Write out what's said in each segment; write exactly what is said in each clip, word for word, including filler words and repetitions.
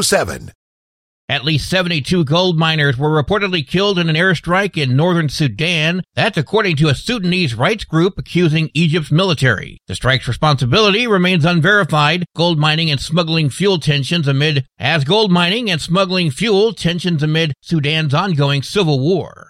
seven. At least seventy-two gold miners were reportedly killed in an airstrike in northern Sudan. That's according to a Sudanese rights group accusing Egypt's military. The strike's responsibility remains unverified. Gold mining and smuggling fuel tensions amid as gold mining and smuggling fuel tensions amid Sudan's ongoing civil war.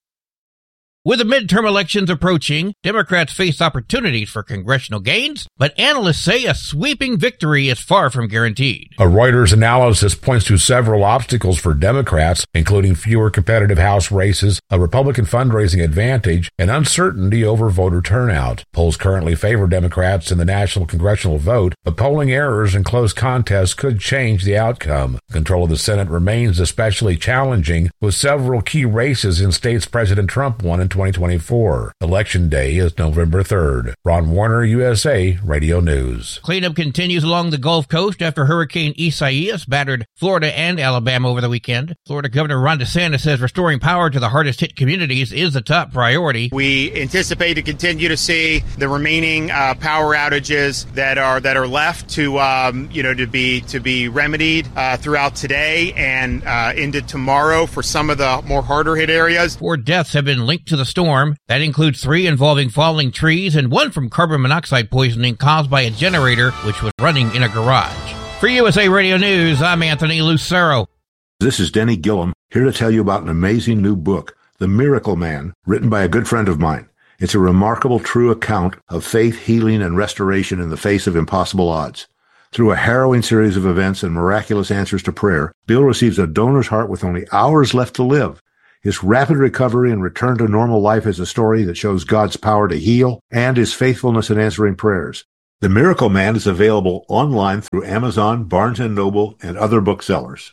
With the midterm elections approaching, Democrats face opportunities for congressional gains, but analysts say a sweeping victory is far from guaranteed. A Reuters analysis points to several obstacles for Democrats, including fewer competitive House races, a Republican fundraising advantage, and uncertainty over voter turnout. Polls currently favor Democrats in the national congressional vote, but polling errors and close contests could change the outcome. Control of the Senate remains especially challenging, with several key races in states President Trump won in twenty twenty-four. Election Day is November third. Ron Warner, U S A Radio News. Cleanup continues along the Gulf Coast after Hurricane Isaias battered Florida and Alabama over the weekend. Florida Governor Ron DeSantis says restoring power to the hardest-hit communities is a top priority. We anticipate to continue to see the remaining uh, power outages that are that are left to um, you know to be to be remedied uh, throughout today and uh, into tomorrow for some of the more harder-hit areas. Four deaths have been linked to the storm. That includes three involving falling trees and one from carbon monoxide poisoning caused by a generator which was running in a garage. For U S A Radio News, I'm Anthony Lucero. This is Denny Gillum, here to tell you about an amazing new book, The Miracle Man, written by a good friend of mine. It's a remarkable true account of faith, healing, and restoration in the face of impossible odds. Through a harrowing series of events and miraculous answers to prayer, Bill receives a donor's heart with only hours left to live. His rapid recovery and return to normal life is a story that shows God's power to heal and his faithfulness in answering prayers. The Miracle Man is available online through Amazon, Barnes and Noble, and other booksellers.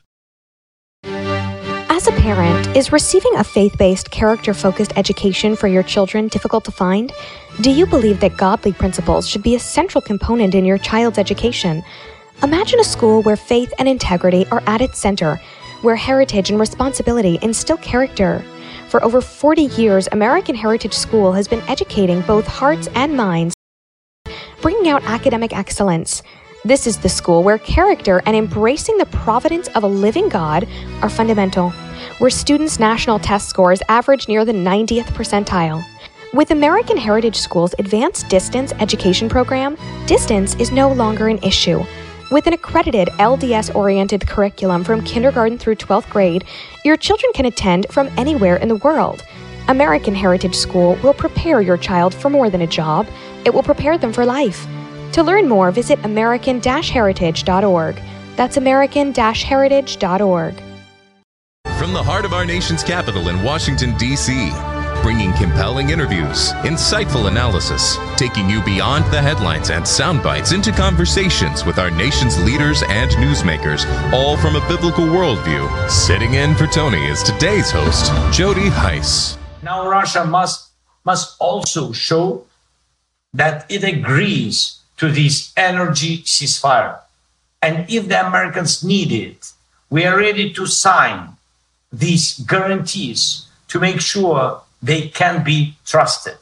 As a parent, is receiving a faith-based, character-focused education for your children difficult to find? Do you believe that godly principles should be a central component in your child's education? Imagine a school where faith and integrity are at its center, where heritage and responsibility instill character. For over forty years, American Heritage School has been educating both hearts and minds, bringing out academic excellence. This is the school where character and embracing the providence of a living God are fundamental, where students' national test scores average near the ninetieth percentile. With American Heritage School's Advanced Distance Education program, distance is no longer an issue. With an accredited L D S-oriented curriculum from kindergarten through twelfth grade, your children can attend from anywhere in the world. American Heritage School will prepare your child for more than a job. It will prepare them for life. To learn more, visit american dash heritage dot org. That's american dash heritage dot org. From the heart of our nation's capital in Washington, D C, bringing compelling interviews, insightful analysis, taking you beyond the headlines and sound bites into conversations with our nation's leaders and newsmakers, all from a biblical worldview. Sitting in for Tony is today's host, Jody Heiss. Now Russia must must also show that it agrees to this energy ceasefire. And if the Americans need it, we are ready to sign these guarantees to make sure they can be trusted.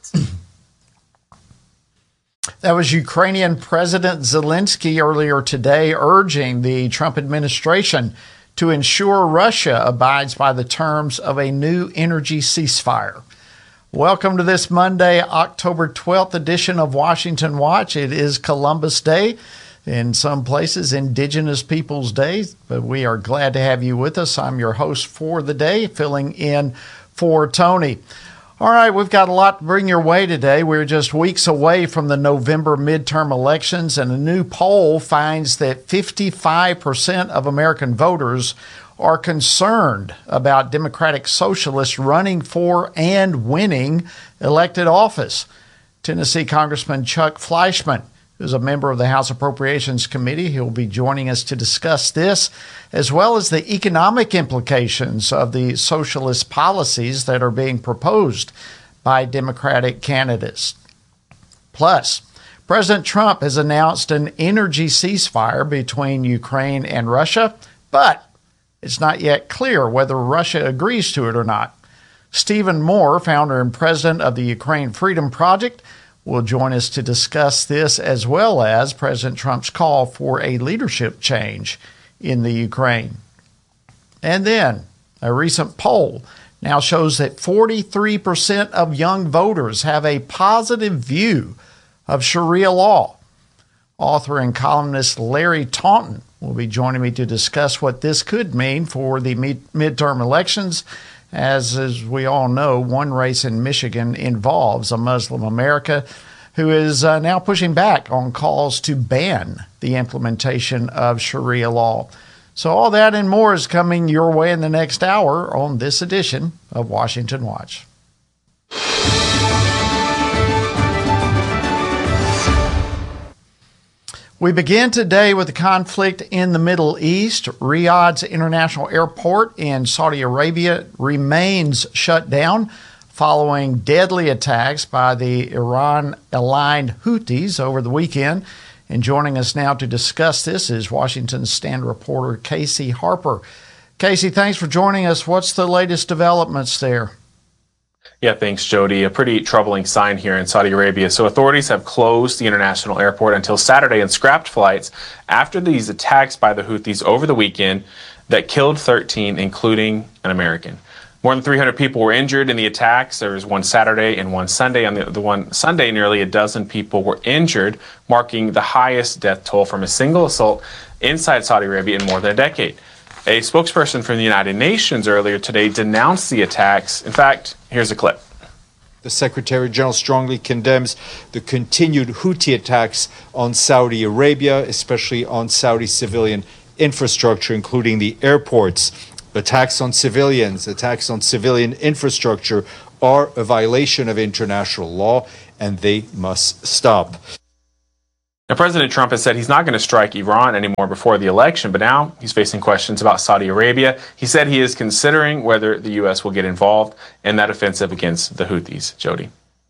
That was Ukrainian President Zelensky earlier today urging the Trump administration to ensure Russia abides by the terms of a new energy ceasefire. Welcome to this Monday, October twelfth edition of Washington Watch. It is Columbus Day, in some places Indigenous Peoples Day, but we are glad to have you with us. I'm your host for the day, filling in for Tony. All right, we've got a lot to bring your way today. We're just weeks away from the November midterm elections, and a new poll finds that fifty-five percent of American voters are concerned about Democratic Socialists running for and winning elected office. Tennessee Congressman Chuck Fleischmann, who's a member of the House Appropriations Committee, he'll be joining us to discuss this, as well as the economic implications of the socialist policies that are being proposed by Democratic candidates. Plus, President Trump has announced an energy ceasefire between Ukraine and Russia, but it's not yet clear whether Russia agrees to it or not. Stephen Moore, founder and president of the Ukraine Freedom Project, will join us to discuss this, as well as President Trump's call for a leadership change in the Ukraine. And then a recent poll now shows that forty-three percent of young voters have a positive view of Sharia law. Author and columnist Larry Taunton will be joining me to discuss what this could mean for the mid- midterm elections. As, as we all know, one race in Michigan involves a Muslim America who is uh, now pushing back on calls to ban the implementation of Sharia law. So all that and more is coming your way in the next hour on this edition of Washington Watch. We begin today with the conflict in the Middle East. Riyadh's international airport in Saudi Arabia remains shut down following deadly attacks by the Iran-aligned Houthis over the weekend. And joining us now to discuss this is Washington Stand reporter Casey Harper. Casey, thanks for joining us. What's the latest developments there? Yeah, thanks, Jody. A pretty troubling sign here in Saudi Arabia. So authorities have closed the international airport until Saturday and scrapped flights after these attacks by the Houthis over the weekend that killed thirteen, including an American. More than three hundred people were injured in the attacks. There was one Saturday and one Sunday. On the, the one Sunday, nearly a dozen people were injured, marking the highest death toll from a single assault inside Saudi Arabia in more than a decade. A spokesperson from the United Nations earlier today denounced the attacks. In fact, here's a clip. The Secretary General strongly condemns the continued Houthi attacks on Saudi Arabia, especially on Saudi civilian infrastructure, including the airports. Attacks on civilians, attacks on civilian infrastructure are a violation of international law, and they must stop. Now, President Trump has said he's not going to strike Iran anymore before the election, but now he's facing questions about Saudi Arabia. He said he is considering whether the U S will get involved in that offensive against the Houthis. Jody.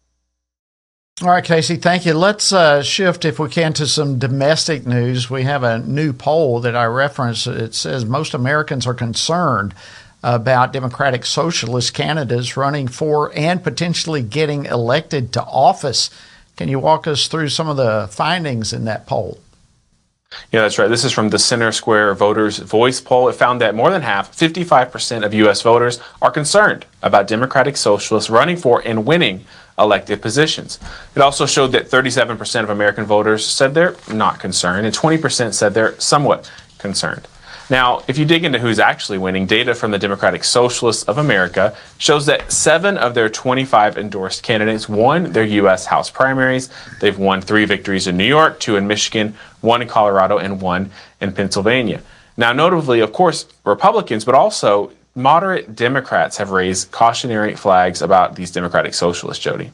All right, Casey, thank you. Let's uh, shift, if we can, to some domestic news. We have a new poll that I referenced. It says most Americans are concerned about Democratic Socialist candidates running for and potentially getting elected to office. Can you walk us through some of the findings in that poll? Yeah, that's right. This is from the Center Square Voters Voice poll. It found that more than half, fifty-five percent of U S voters are concerned about Democratic Socialists running for and winning elected positions. It also showed that thirty-seven percent of American voters said they're not concerned, and twenty percent said they're somewhat concerned. Now, if you dig into who's actually winning, data from the Democratic Socialists of America shows that seven of their twenty-five endorsed candidates won their U S House primaries. They've won three victories in New York, two in Michigan, one in Colorado, and one in Pennsylvania. Now, notably, of course, Republicans, but also moderate Democrats have raised cautionary flags about these Democratic Socialists, Jody.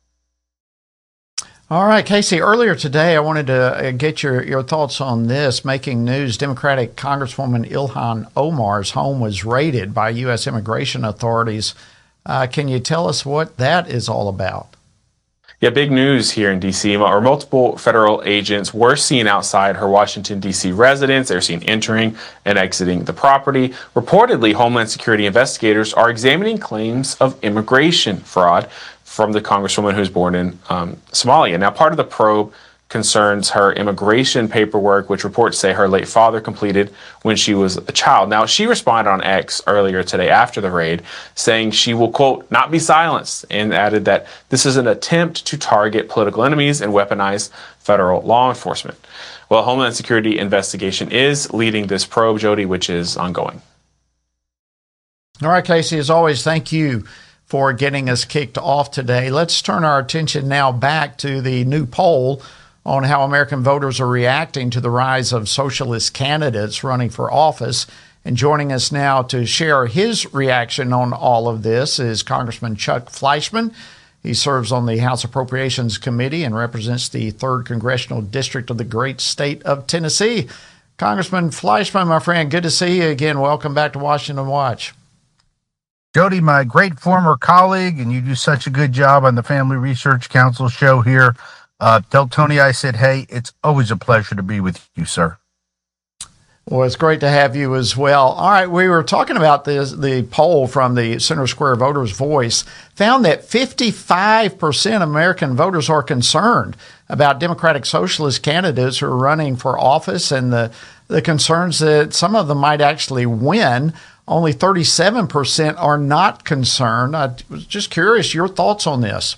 All right, Casey, earlier today I wanted to get your, your thoughts on this. Making news, Democratic Congresswoman Ilhan Omar's home was raided by U S immigration authorities. Uh, can you tell us what that is all about? Yeah, big news here in D C, or multiple federal agents were seen outside her Washington, D C residence. They're seen entering and exiting the property. Reportedly, Homeland Security investigators are examining claims of immigration fraud from the Congresswoman who's born in um, Somalia. Now, part of the probe concerns her immigration paperwork, which reports say her late father completed when she was a child. Now, she responded on X earlier today after the raid, saying she will, quote, not be silenced, and added that this is an attempt to target political enemies and weaponize federal law enforcement. Well, Homeland Security investigation is leading this probe, Jody, which is ongoing. All right, Casey, as always, thank you for getting us kicked off today. Let's turn our attention now back to the new poll on how American voters are reacting to the rise of socialist candidates running for office. And joining us now to share his reaction on all of this is Congressman Chuck Fleischmann. He serves on the House Appropriations Committee and represents the third Congressional District of the great state of Tennessee. Congressman Fleischmann, my friend, good to see you again. Welcome back to Washington Watch. Jody, my great former colleague, and you do such a good job on the Family Research Council show here. Uh, tell Tony I said, hey, it's always a pleasure to be with you, sir. Well, it's great to have you as well. All right, we were talking about this, the poll from the Center Square Voters Voice found that fifty-five percent of American voters are concerned about Democratic Socialist candidates who are running for office, and the the concerns that some of them might actually win. Only thirty-seven percent are not concerned. I was just curious, your thoughts on this.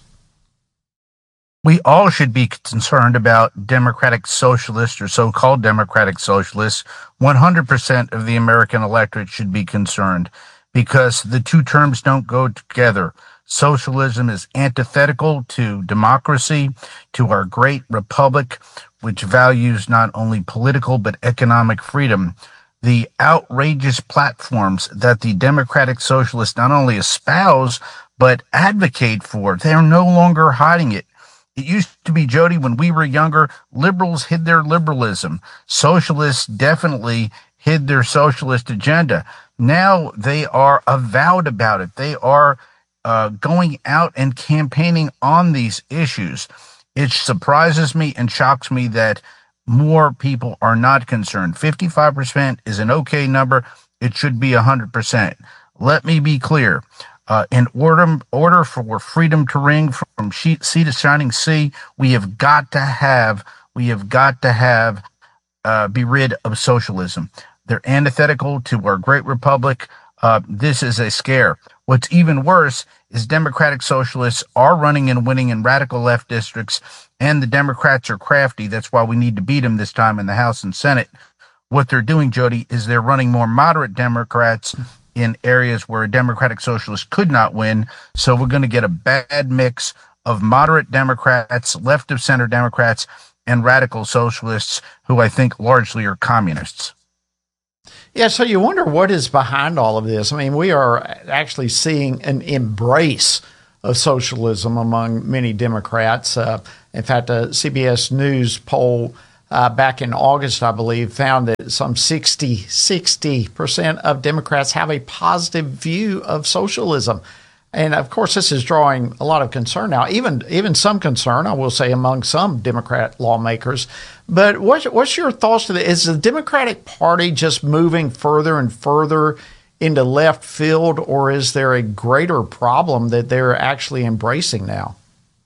We all should be concerned about democratic socialists or so-called democratic socialists. one hundred percent of the American electorate should be concerned because the two terms don't go together. Socialism is antithetical to democracy, to our great republic, which values not only political but economic freedom. The outrageous platforms that the democratic socialists not only espouse but advocate for, they are no longer hiding it. It used to be, Jody, when we were younger, liberals hid their liberalism. Socialists definitely hid their socialist agenda. Now they are avowed about it. They are uh, going out and campaigning on these issues. It surprises me and shocks me that more people are not concerned. fifty-five percent is an okay number. It should be one hundred percent. Let me be clear. Uh, in order, order for freedom to ring from sea to shining sea, we have got to have, we have got to have, uh, be rid of socialism. They're antithetical to our great republic. Uh, this is a scare. What's even worse is democratic socialists are running and winning in radical left districts, and the Democrats are crafty. That's why we need to beat them this time in the House and Senate. What they're doing, Jody, is they're running more moderate Democrats in areas where a democratic socialist could not win. So we're going to get a bad mix of moderate Democrats, left of center Democrats, and radical socialists who I think largely are communists. Yeah, so you wonder what is behind all of this. I mean, we are actually seeing an embrace of socialism among many Democrats. Uh, in fact, a C B S News poll uh, back in August, I believe, found that some sixty percent of Democrats have a positive view of socialism. And of course, this is drawing a lot of concern now, even even some concern, I will say, among some Democrat lawmakers. But what's, what's your thoughts to that? Is the Democratic Party just moving further and further into left field, or is there a greater problem that they're actually embracing now?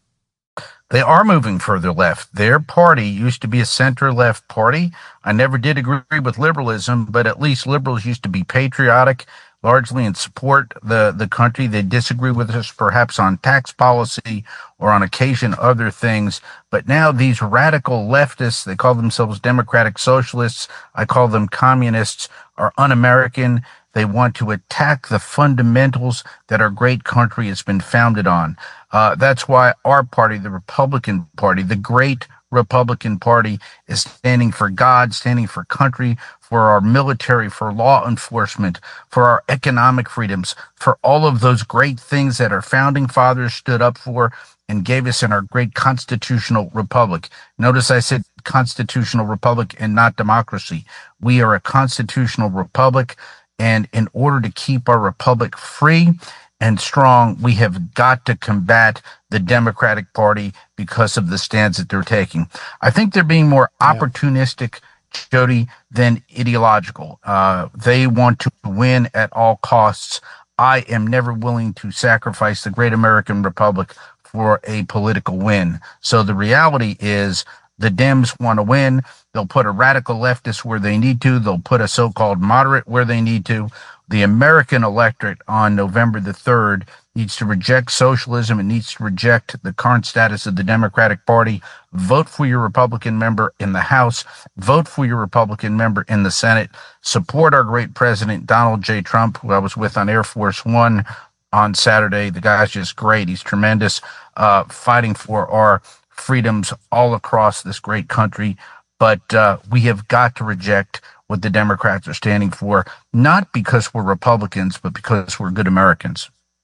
They are moving further left. Their party used to be a center-left party. I never did agree with liberalism, but at least liberals used to be patriotic, largely and support the, the country. They disagree with us perhaps on tax policy or on occasion other things. But now these radical leftists, they call themselves democratic socialists, I call them communists, are un-American. They want to attack the fundamentals that our great country has been founded on. Uh, that's why our party, the Republican Party, the great Republican Party, is standing for God, standing for country, for our military, for law enforcement, for our economic freedoms, for all of those great things that our founding fathers stood up for and gave us in our great constitutional republic. Notice I said constitutional republic and not democracy. We are a constitutional republic, and in order to keep our republic free and strong, we have got to combat the Democratic Party because of the stance that they're taking. I think they're being more yeah. opportunistic, Jody, than ideological. Uh, they want to win at all costs. I am never willing to sacrifice the great American Republic for a political win. So the reality is the Dems want to win. They'll put a radical leftist where they need to. They'll put a so-called moderate where they need to. The American electorate on November the third needs to reject socialism. It needs to reject the current status of the Democratic Party. Vote for your Republican member in the House. Vote for your Republican member in the Senate. Support our great president, Donald J. Trump, who I was with on Air Force One on Saturday. The guy's just great. He's tremendous, uh, fighting for our freedoms all across this great country. But uh, we have got to reject what the Democrats are standing for, not because we're Republicans, but because we're good Americans.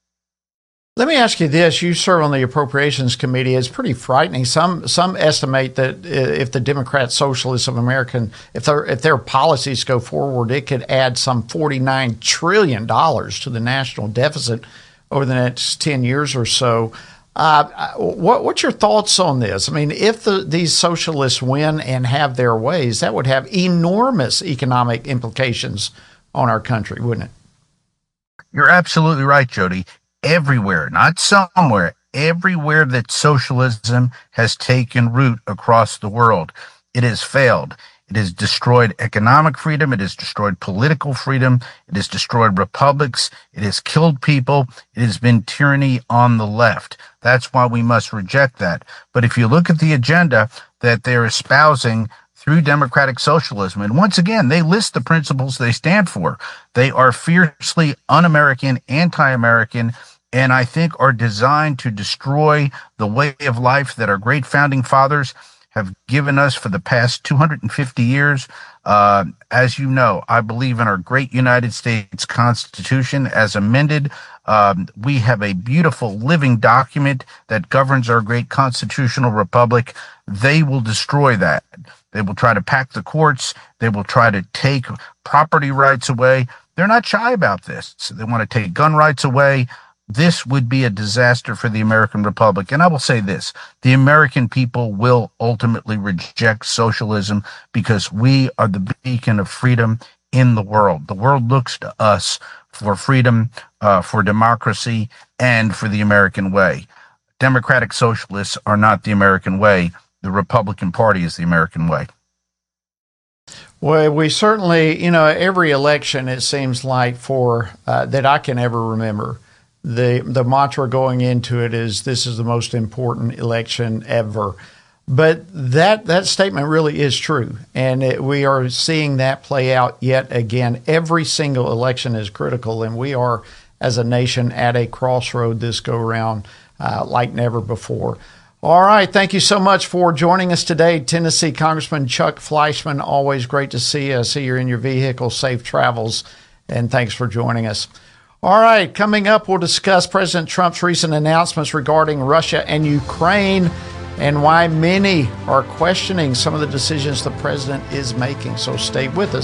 Let me ask you this. You serve on the Appropriations Committee. It's pretty frightening. Some some estimate that if the Democrat Socialists of America, if their, if their policies go forward, it could add some forty-nine trillion dollars to the national deficit over the next ten years or so. Uh, what, what's your thoughts on this? I mean, if the, these socialists win and have their ways, that would have enormous economic implications on our country, wouldn't it? You're absolutely right, Jody. Everywhere, not somewhere, everywhere that socialism has taken root across the world, it has failed. It has destroyed economic freedom. It has destroyed political freedom. It has destroyed republics. It has killed people. It has been tyranny on the left. That's why we must reject that. But if you look at the agenda that they're espousing through democratic socialism, and once again, they list the principles they stand for. They are fiercely un-American, anti-American, and I think are designed to destroy the way of life that our great founding fathers have given us for the past two hundred fifty years. Uh, as you know, I believe in our great United States Constitution as amended. Um, we have a beautiful living document that governs our great constitutional republic. They will destroy that. They will try to pack the courts. They will try to take property rights away. They're not shy about this. They want to take gun rights away. This would be a disaster for the American Republic. And I will say this, the American people will ultimately reject socialism because we are the beacon of freedom in the world. The world looks to us for freedom, uh, for democracy, and for the American way. Democratic socialists are not the American way. The Republican Party is the American way. Well, we certainly, you know, every election, it seems like for uh, that I can ever remember, the the mantra going into it is this is the most important election ever. But that that statement really is true, and it, we are seeing that play out yet again. Every single election is critical, and we are, as a nation, at a crossroad this go around uh, like never before. All right, thank you so much for joining us today, Tennessee Congressman Chuck Fleischmann. Always great to see you. I see you're in your vehicle. Safe travels, and thanks for joining us. All right, coming up, we'll discuss President Trump's recent announcements regarding Russia and Ukraine and why many are questioning some of the decisions the president is making. So stay with us.